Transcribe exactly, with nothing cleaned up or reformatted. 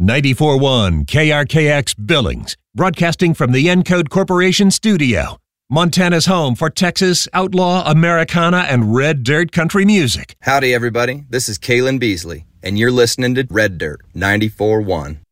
ninety-four point one K R K X Billings, broadcasting from the Encode Corporation studio. Montana's home for Texas, outlaw, Americana, and red dirt country music. Howdy, everybody. This is Kalen Beasley, and you're listening to Red Dirt ninety-four point one.